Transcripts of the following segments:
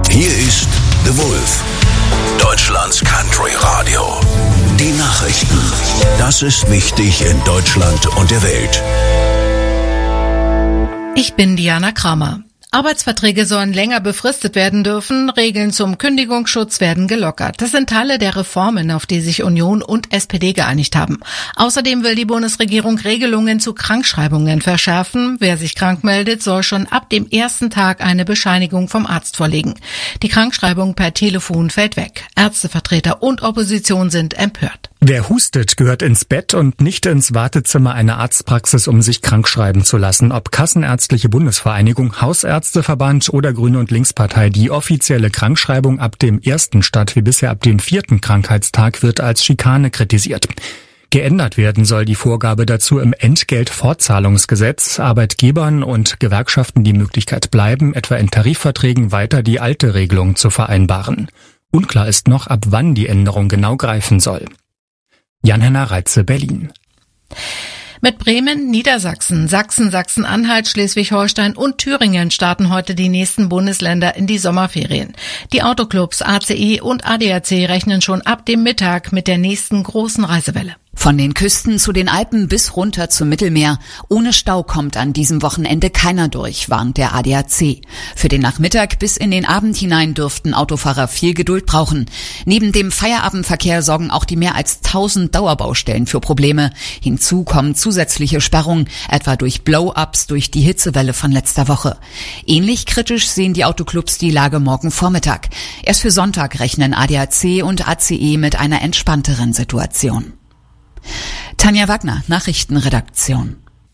Hier ist The Wolf, Deutschlands Country Radio. Die Nachrichten. Das ist wichtig in Deutschland und der Welt. Ich bin Diana Kramer. Arbeitsverträge sollen länger befristet werden dürfen, Regeln zum Kündigungsschutz werden gelockert. Das sind Teile der Reformen, auf die sich Union und SPD geeinigt haben. Außerdem will die Bundesregierung Regelungen zu Krankschreibungen verschärfen. Wer sich krank meldet, soll schon ab dem ersten Tag eine Bescheinigung vom Arzt vorlegen. Die Krankschreibung per Telefon fällt weg. Ärztevertreter und Opposition sind empört. Wer hustet, gehört ins Bett und nicht ins Wartezimmer einer Arztpraxis, um sich krankschreiben zu lassen. Ob Kassenärztliche Bundesvereinigung, Hausärzteverband oder Grüne- und Linkspartei, die offizielle Krankschreibung ab dem ersten statt wie bisher ab dem 4. Krankheitstag wird als Schikane kritisiert. Geändert werden soll die Vorgabe dazu im Entgeltfortzahlungsgesetz. Arbeitgebern und Gewerkschaften die Möglichkeit bleiben, etwa in Tarifverträgen weiter die alte Regelung zu vereinbaren. Unklar ist noch, ab wann die Änderung genau greifen soll. Jan-Henner Reitze, Berlin. Mit Bremen, Niedersachsen, Sachsen, Sachsen-Anhalt, Schleswig-Holstein und Thüringen starten heute die nächsten Bundesländer in die Sommerferien. Die Autoclubs ACE und ADAC rechnen schon ab dem Mittag mit der nächsten großen Reisewelle. Von den Küsten zu den Alpen bis runter zum Mittelmeer. Ohne Stau kommt an diesem Wochenende keiner durch, warnt der ADAC. Für den Nachmittag bis in den Abend hinein dürften Autofahrer viel Geduld brauchen. Neben dem Feierabendverkehr sorgen auch die mehr als 1000 Dauerbaustellen für Probleme. Hinzu kommen zusätzliche Sperrungen, etwa durch Blow-ups durch die Hitzewelle von letzter Woche. Ähnlich kritisch sehen die Autoclubs die Lage morgen Vormittag. Erst für Sonntag rechnen ADAC und ACE mit einer entspannteren Situation. Tanja Wagner, Nachrichtenredaktion.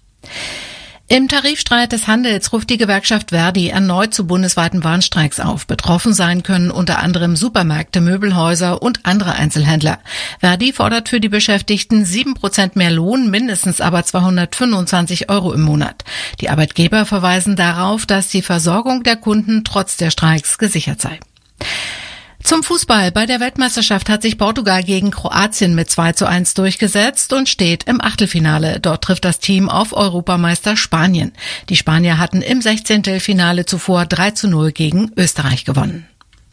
Im Tarifstreit des Handels ruft die Gewerkschaft Verdi erneut zu bundesweiten Warnstreiks auf. Betroffen sein können unter anderem Supermärkte, Möbelhäuser und andere Einzelhändler. Verdi fordert für die Beschäftigten 7% mehr Lohn, mindestens aber 225 € im Monat. Die Arbeitgeber verweisen darauf, dass die Versorgung der Kunden trotz der Streiks gesichert sei. Zum Fußball. Bei der Weltmeisterschaft hat sich Portugal gegen Kroatien mit 2:1 durchgesetzt und steht im Achtelfinale. Dort trifft das Team auf Europameister Spanien. Die Spanier hatten im 16. Finale zuvor 3:0 gegen Österreich gewonnen.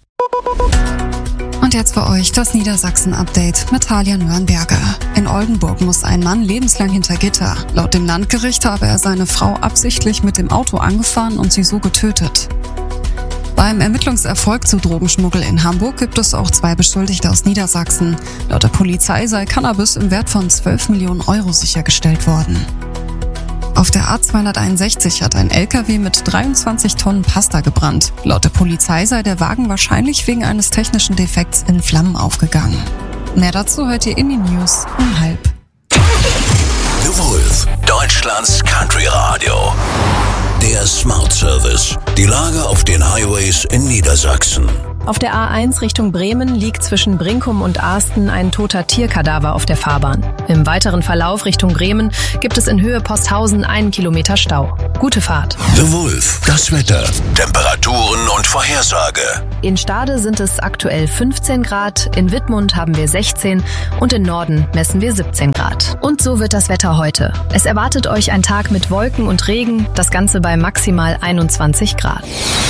Und jetzt für euch das Niedersachsen-Update mit Talia Nürnberger. In Oldenburg muss ein Mann lebenslang hinter Gitter. Laut dem Landgericht habe er seine Frau absichtlich mit dem Auto angefahren und sie so getötet. Beim Ermittlungserfolg zu Drogenschmuggel in Hamburg gibt es auch 2 Beschuldigte aus Niedersachsen. Laut der Polizei sei Cannabis im Wert von 12 Millionen € sichergestellt worden. Auf der A261 hat ein LKW mit 23 Tonnen Pasta gebrannt. Laut der Polizei sei der Wagen wahrscheinlich wegen eines technischen Defekts in Flammen aufgegangen. Mehr dazu hört ihr in den News um 12:30. The Wolf, Deutschlands Country Radio. Der Smart Service. Die Lage auf den Highways in Niedersachsen. Auf der A1 Richtung Bremen liegt zwischen Brinkum und Asten ein toter Tierkadaver auf der Fahrbahn. Im weiteren Verlauf Richtung Bremen gibt es in Höhe Posthausen 1 Kilometer Stau. Gute Fahrt. The Wolf, das Wetter, Temperaturen und Vorhersage. In Stade sind es aktuell 15 Grad, in Wittmund haben wir 16 und in Norden messen wir 17 Grad. Und so wird das Wetter heute. Es erwartet euch ein Tag mit Wolken und Regen, das Ganze bei maximal 21 Grad.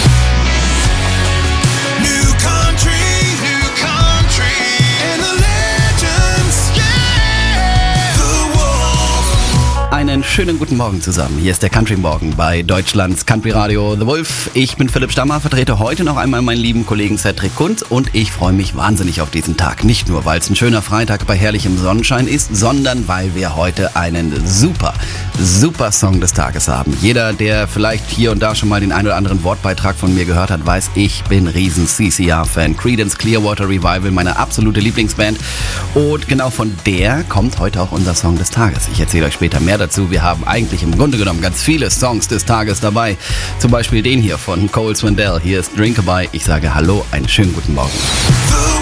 Einen schönen guten Morgen zusammen. Hier ist der Country Morgen bei Deutschlands Country Radio The Wolf. Ich bin Philipp Stammer, vertrete heute noch einmal meinen lieben Kollegen Cedric Kunz und ich freue mich wahnsinnig auf diesen Tag. Nicht nur, weil es ein schöner Freitag bei herrlichem Sonnenschein ist, sondern weil wir heute einen super Song des Tages haben. Jeder, der vielleicht hier und da schon mal den ein oder anderen Wortbeitrag von mir gehört hat, weiß, ich bin riesen CCR-Fan. Creedence Clearwater Revival, meine absolute Lieblingsband. Und genau von der kommt heute auch unser Song des Tages. Ich erzähle euch später mehr dazu. Wir haben eigentlich im Grunde genommen ganz viele Songs des Tages dabei. Zum Beispiel den hier von Cole Swindell. Hier ist Drinkabye. Ich sage Hallo, einen schönen guten Morgen.